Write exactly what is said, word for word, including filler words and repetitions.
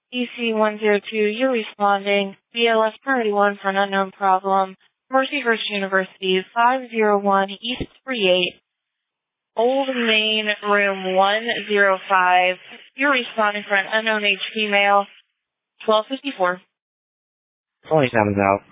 E C one zero two, you're responding. B L S priority one for an unknown problem. Mercyhurst University, five oh one East thirty-eight, Old Main Room one oh five. You're responding for an unknown age female, twelve fifty-four. twenty-seven's out.